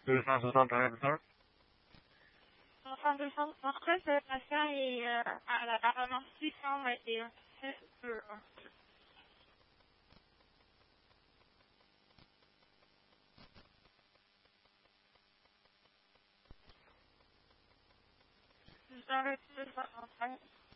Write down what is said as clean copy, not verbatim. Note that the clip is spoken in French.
271. Enfin, 273, patient est à la permanence 621. C'est peu. J'aurais pu 273.